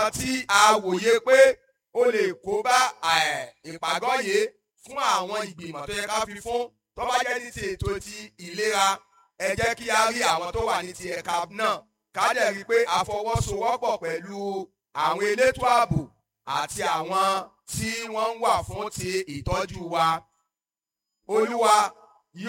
tí a wòye pé ó lè kó bá ìpàgọ́ yìí fún àwọn ìgbìmọ̀ tó yẹ ká fi fún tó bá jẹ́ ní ti ètò ti ìlera ẹ jẹ́ kí a rí àwọn tó wà ní ti ẹ̀ka náà ká dẹ̀ rí i pé a fọwọ́sowọ́pọ̀ pẹ̀lú àwọn elétò ààbò àti àwọn tí wọ́n ń wà fún ti ìtọ́jú wa. Olúwa